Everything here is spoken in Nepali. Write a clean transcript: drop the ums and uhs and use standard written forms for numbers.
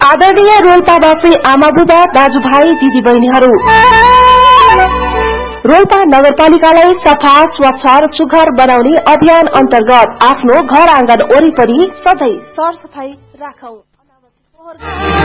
आदरणीय रोल्पावासी आमाबुबा दाजुभाइ दिदीबहिनीहरू, रोल्पा नगरपालिकालाई सफा स्वच्छ र सुघर बनाउने अभियान अन्तर्गत आफ्नो घर आँगन वरिपरि सधैं सरसफाई राखौं।